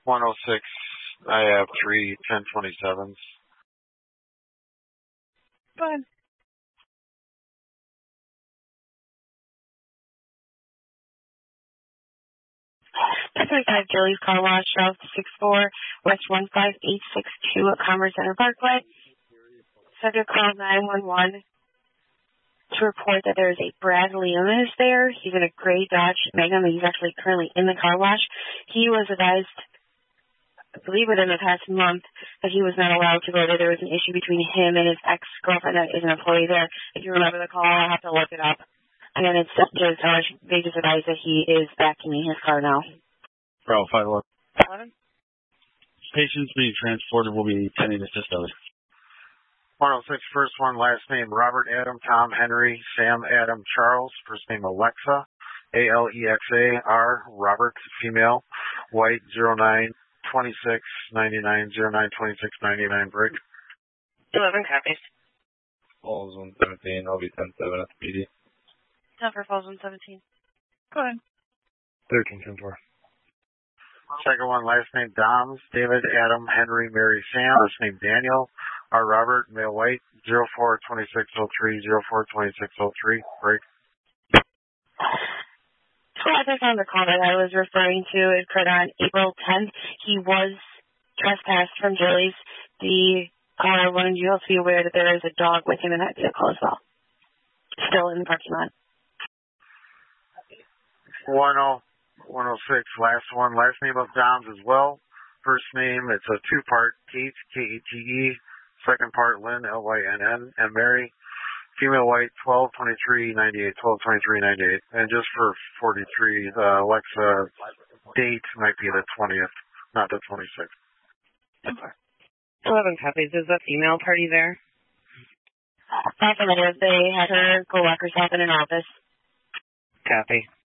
106, I have 3 1027s. Go ahead. Julie's Car Wash, South 64, West 15862 at Commerce Center Parkway. Subject call 911 to report that there is a Brad Leonis there. He's in a gray Dodge Magnum, and he's actually currently in the car wash. He was advised, I believe within the past month, that he was not allowed to go there. There was an issue between him and his ex-girlfriend that is an employee there. If you remember the call, I'll have to look it up. And then it's just, they just advised that he is vacuuming his car now. Bro, 5 11? Patients being transported will be attending assist others. 106, first one, last name Robert Adam, Tom Henry, Sam Adam Charles, first name Alexa, ALEXA, Robert, female, white, 092699, 092699, break. 11 copies. Falls 117, I'll be 10-7 at the PD. 10 for Falls 117. Go ahead. 13-10-4. Second one, last name Doms, David, Adam, Henry, Mary, Sam, first name Daniel, R. Robert, male white, 042603, 042603, break. So I just found the call that I was referring to. It occurred on April 10th. He was trespassed from Julie's. The caller wanted you all to be aware that there is a dog with him in that vehicle as well. Still in the parking lot. 106, last one, last name of Doms as well. First name, it's a two-part, Kate, K-A-T-E. Second part, Lynn, L-Y-N-N, and Mary. Female white, 12/23/98, 12/23/98. And just for 43, Alexa date might be the 20th, not the 26th. 11 copies. Is the female party there? Affirmative. They had her co-workers help in an office. Copy.